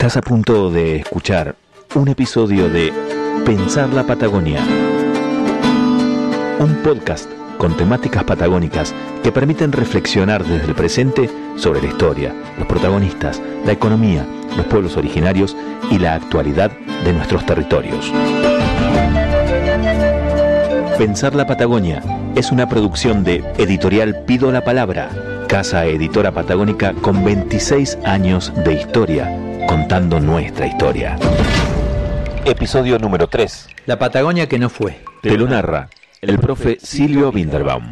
Estás a punto de escuchar un episodio de Pensar la Patagonia, un podcast con temáticas patagónicas que permiten reflexionar desde el presente sobre la historia, los protagonistas, la economía, los pueblos originarios y la actualidad de nuestros territorios. Pensar la Patagonia es una producción de Editorial Pido la Palabra, casa editora patagónica con 26 años de historia, contando nuestra historia. Episodio número 3. La Patagonia que no fue. Te lo narra el profe Silvio Winderbaum.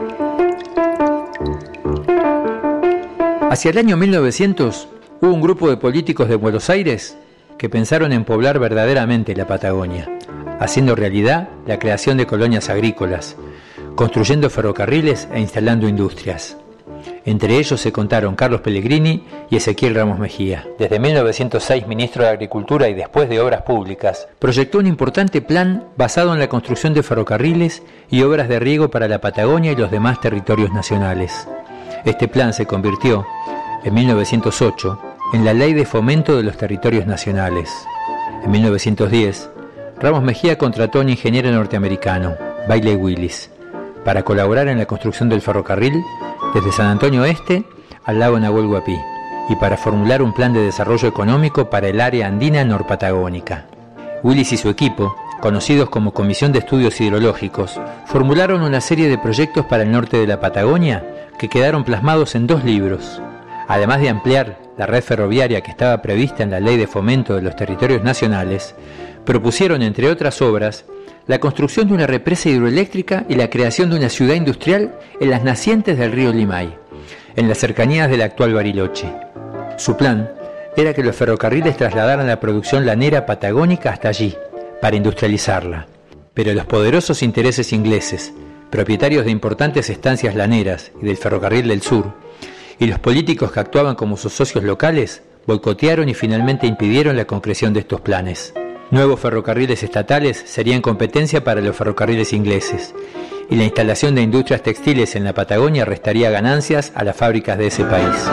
Hacia el año 1900 hubo un grupo de políticos de Buenos Aires que pensaron en poblar verdaderamente la Patagonia, haciendo realidad la creación de colonias agrícolas, construyendo ferrocarriles e instalando industrias. Entre ellos se contaron Carlos Pellegrini y Ezequiel Ramos Mejía. Desde 1906 ministro de Agricultura y después de Obras Públicas, proyectó un importante plan basado en la construcción de ferrocarriles y obras de riego para la Patagonia y los demás territorios nacionales. Este plan se convirtió, en 1908, en la Ley de Fomento de los Territorios Nacionales. En 1910, Ramos Mejía contrató a un ingeniero norteamericano, Bailey Willis, para colaborar en la construcción del ferrocarril desde San Antonio Este al lago Nahuel Huapi y para formular un plan de desarrollo económico para el área andina norpatagónica. Willis y su equipo, conocidos como Comisión de Estudios Hidrológicos, formularon una serie de proyectos para el norte de la Patagonia que quedaron plasmados en 2 libros. Además de ampliar la red ferroviaria que estaba prevista en la Ley de Fomento de los Territorios Nacionales, propusieron, entre otras obras, la construcción de una represa hidroeléctrica y la creación de una ciudad industrial en las nacientes del río Limay, en las cercanías del actual Bariloche. Su plan era que los ferrocarriles trasladaran la producción lanera patagónica hasta allí, para industrializarla. Pero los poderosos intereses ingleses, propietarios de importantes estancias laneras y del ferrocarril del sur, y los políticos que actuaban como sus socios locales, boicotearon y finalmente impidieron la concreción de estos planes. Nuevos ferrocarriles estatales serían competencia para los ferrocarriles ingleses, y la instalación de industrias textiles en la Patagonia restaría ganancias a las fábricas de ese país.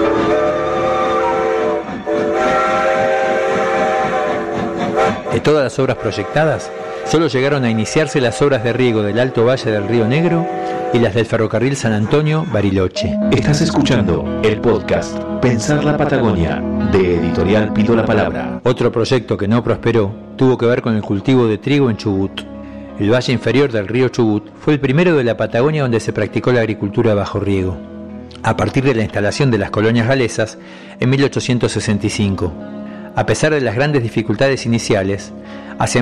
De todas las obras proyectadas, solo llegaron a iniciarse las obras de riego del Alto Valle del Río Negro y las del ferrocarril San Antonio-Bariloche. Estás escuchando el podcast Pensar la Patagonia, de Editorial Pido la Palabra. Otro proyecto que no prosperó tuvo que ver con el cultivo de trigo en Chubut. El valle inferior del río Chubut fue el primero de la Patagonia donde se practicó la agricultura bajo riego, a partir de la instalación de las colonias galesas en 1865. A pesar de las grandes dificultades iniciales, hacia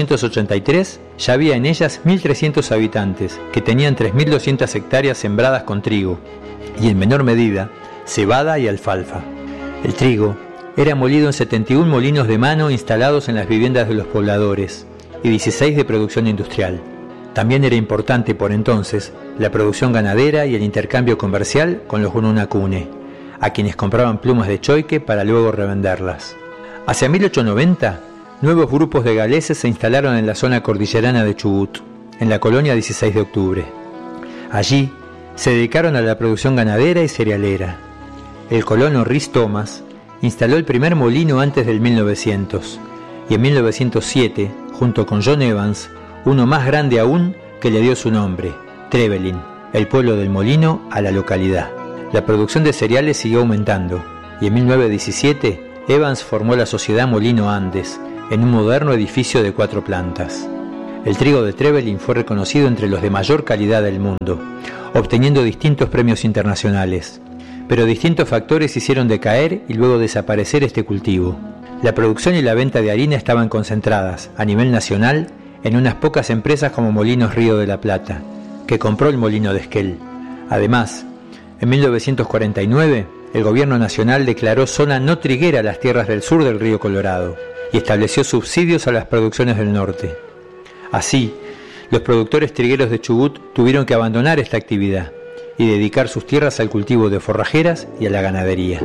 1883 ya había en ellas 1.300 habitantes que tenían 3.200 hectáreas sembradas con trigo y, en menor medida, cebada y alfalfa. El trigo era molido en 71 molinos de mano instalados en las viviendas de los pobladores y 16 de producción industrial. También era importante por entonces la producción ganadera y el intercambio comercial con los Gununacune, a quienes compraban plumas de choique para luego revenderlas. Hacia 1890, nuevos grupos de galeses se instalaron en la zona cordillerana de Chubut, en la colonia 16 de octubre. Allí se dedicaron a la producción ganadera y cerealera. El colono Rhys Thomas instaló el primer molino antes del 1900 y en 1907, junto con John Evans, uno más grande aún que le dio su nombre, Trevelin, el pueblo del molino, a la localidad. La producción de cereales siguió aumentando y en 1917 Evans formó la Sociedad Molino Andes en un moderno edificio de 4 plantas. El trigo de Trevelin fue reconocido entre los de mayor calidad del mundo, obteniendo distintos premios internacionales. Pero distintos factores hicieron decaer y luego desaparecer este cultivo. La producción y la venta de harina estaban concentradas, a nivel nacional, en unas pocas empresas como Molinos Río de la Plata, que compró el molino de Esquel. Además, en 1949, el gobierno nacional declaró zona no triguera las tierras del sur del río Colorado y estableció subsidios a las producciones del norte. Así, los productores trigueros de Chubut tuvieron que abandonar esta actividad y dedicar sus tierras al cultivo de forrajeras y a la ganadería.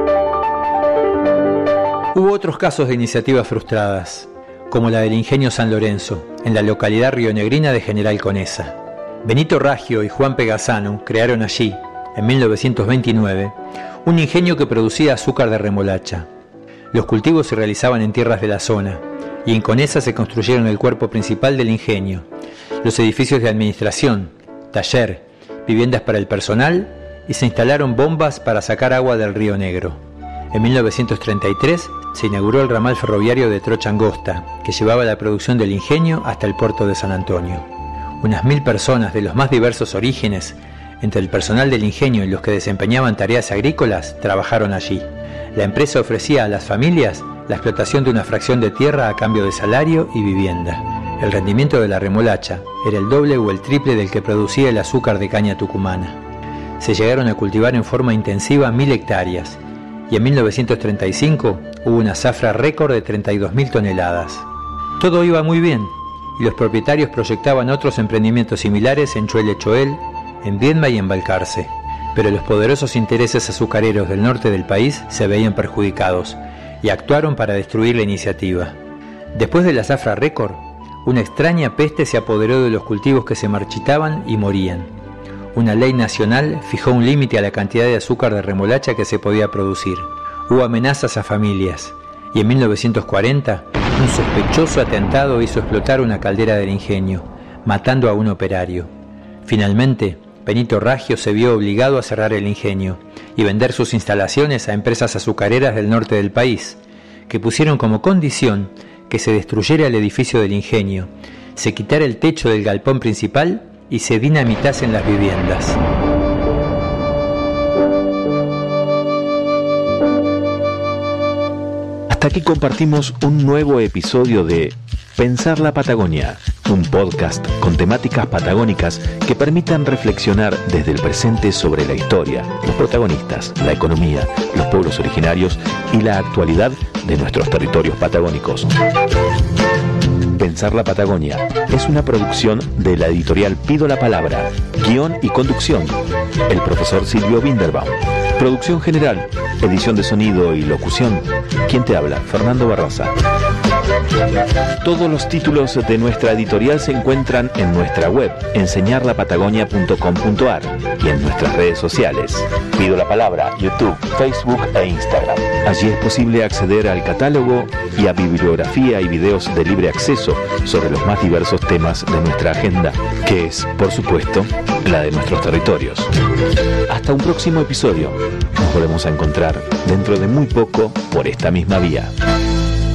Hubo otros casos de iniciativas frustradas, como la del Ingenio San Lorenzo, en la localidad rionegrina de General Conesa. Benito Raggio y Juan Pegazzano crearon allí, en 1929, un ingenio que producía azúcar de remolacha. Los cultivos se realizaban en tierras de la zona, y en Conesa se construyeron el cuerpo principal del ingenio, los edificios de administración, taller, viviendas para el personal, y se instalaron bombas para sacar agua del Río Negro. En 1933 se inauguró el ramal ferroviario de Trocha Angosta, que llevaba la producción del ingenio hasta el puerto de San Antonio. Unas 1000 personas de los más diversos orígenes, entre el personal del ingenio y los que desempeñaban tareas agrícolas, trabajaron allí. La empresa ofrecía a las familias la explotación de una fracción de tierra a cambio de salario y vivienda. El rendimiento de la remolacha era el doble o el triple del que producía el azúcar de caña tucumana. Se llegaron a cultivar en forma intensiva 1000 hectáreas, y en 1935 hubo una zafra récord de 32.000 toneladas. Todo iba muy bien, y los propietarios proyectaban otros emprendimientos similares en Chuele-Choel, en Viedma y en Balcarce, pero los poderosos intereses azucareros del norte del país se veían perjudicados y actuaron para destruir la iniciativa. Después de la zafra récord, una extraña peste se apoderó de los cultivos que se marchitaban y morían. Una ley nacional fijó un límite a la cantidad de azúcar de remolacha que se podía producir. Hubo amenazas a familias, y en 1940 un sospechoso atentado hizo explotar una caldera del ingenio, matando a un operario. Finalmente, Benito Raggio se vio obligado a cerrar el ingenio y vender sus instalaciones a empresas azucareras del norte del país, que pusieron como condición que se destruyera el edificio del ingenio, se quitara el techo del galpón principal y se dinamitasen las viviendas. Hasta aquí compartimos un nuevo episodio de Pensar la Patagonia, un podcast con temáticas patagónicas que permitan reflexionar desde el presente sobre la historia, los protagonistas, la economía, los pueblos originarios y la actualidad de nuestros territorios patagónicos. Pensar la Patagonia es una producción de la editorial Pido la Palabra. Guión y conducción, el profesor Silvio Binderbaum. Producción general, edición de sonido y locución. ¿Quién te habla? Fernando Barraza. Todos los títulos de nuestra editorial se encuentran en nuestra web, enseñarlapatagonia.com.ar, y en nuestras redes sociales, Pido la Palabra, YouTube, Facebook e Instagram. Allí es posible acceder al catálogo y a bibliografía y videos de libre acceso sobre los más diversos temas de nuestra agenda, que es, por supuesto, la de nuestros territorios. Hasta un próximo episodio. Nos volvemos a encontrar dentro de muy poco por esta misma vía.